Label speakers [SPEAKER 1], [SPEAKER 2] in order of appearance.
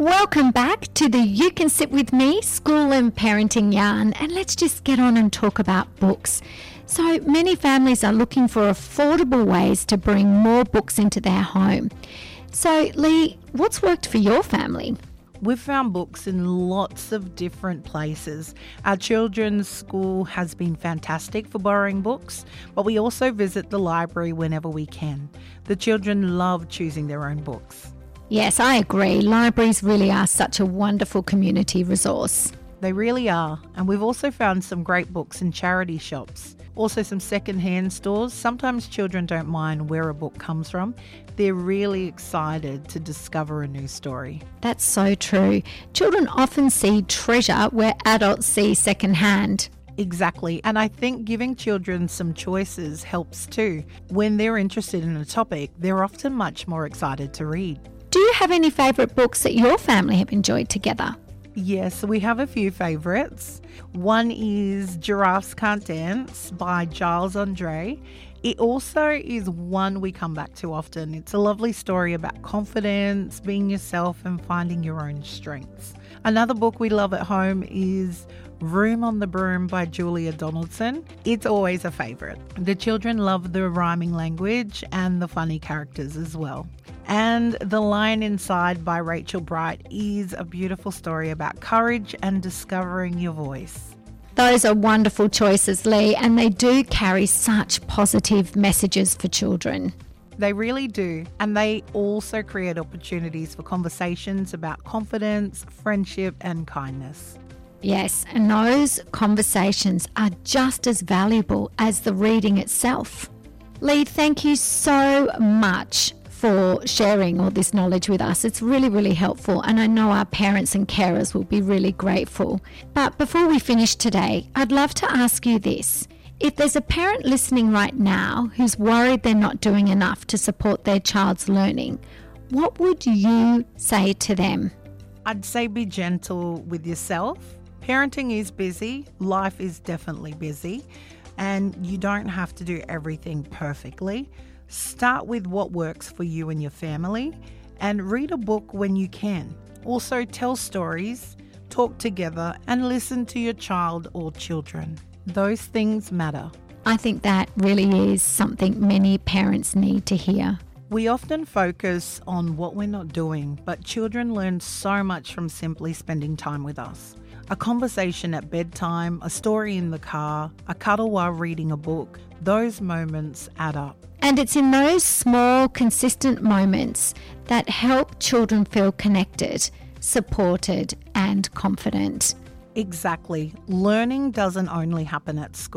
[SPEAKER 1] Welcome back to the You Can Sit With Me School and Parenting Yarn, and let's just get on and talk about books. So many families are looking for affordable ways to bring more books into their home. So Lee, what's worked for your family?
[SPEAKER 2] We've found books in lots of different places. Our children's school has been fantastic for borrowing books, but we also visit the library whenever we can. The children love choosing their own books.
[SPEAKER 1] Yes, I agree. Libraries really are such a wonderful community resource.
[SPEAKER 2] They really are, and we've also found some great books in charity shops. Also some second-hand stores. Sometimes children don't mind where a book comes from. They're really excited to discover a new story.
[SPEAKER 1] That's so true. Children often see treasure where adults see second-hand.
[SPEAKER 2] Exactly, and I think giving children some choices helps too. When they're interested in a topic, they're often much more excited to read.
[SPEAKER 1] Do you have any favourite books that your family have enjoyed together?
[SPEAKER 2] Yes, we have a few favourites. One is Giraffes Can't Dance by Giles Andre. It also is one we come back to often. It's a lovely story about confidence, being yourself and finding your own strengths. Another book we love at home is Room on the Broom by Julia Donaldson. It's always a favourite. The children love the rhyming language and the funny characters as well. And The Lion Inside by Rachel Bright is a beautiful story about courage and discovering your voice.
[SPEAKER 1] Those are wonderful choices, Lee, and they do carry such positive messages for children.
[SPEAKER 2] They really do. And they also create opportunities for conversations about confidence, friendship, and kindness.
[SPEAKER 1] Yes, and those conversations are just as valuable as the reading itself. Lee, thank you so much for sharing all this knowledge with us. It's really, really helpful, and I know our parents and carers will be really grateful. But before we finish today, I'd love to ask you this. If there's a parent listening right now who's worried they're not doing enough to support their child's learning, what would you say to them?
[SPEAKER 2] I'd say be gentle with yourself. Parenting is busy, life is definitely busy, and you don't have to do everything perfectly. Start with what works for you and your family, and read a book when you can. Also tell stories, talk together, and listen to your child or children. Those things matter.
[SPEAKER 1] I think that really is something many parents need to hear.
[SPEAKER 2] We often focus on what we're not doing, but children learn so much from simply spending time with us. A conversation at bedtime, a story in the car, a cuddle while reading a book, those moments add up.
[SPEAKER 1] And it's in those small, consistent moments that help children feel connected, supported, and confident.
[SPEAKER 2] Exactly. Learning doesn't only happen at school.